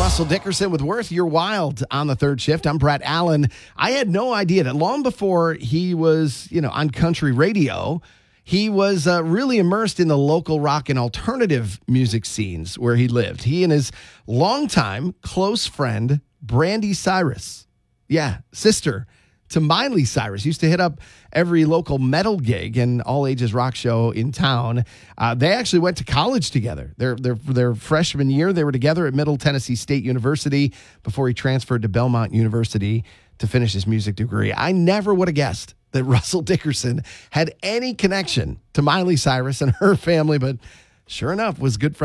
Russell Dickerson with Worth. You're wild on the third shift. I'm Brett Allen. I had no idea that long before he was, on country radio, he was really immersed in the local rock and alternative music scenes where he lived. He and his longtime close friend, Brandy Cyrus, sister to Miley Cyrus, used to hit up every local metal gig and all-ages rock show in town. They actually went to college together. Their freshman year, they were together at Middle Tennessee State University before he transferred to Belmont University to finish his music degree. I never would have guessed that Russell Dickerson had any connection to Miley Cyrus and her family, but sure enough, was good friends.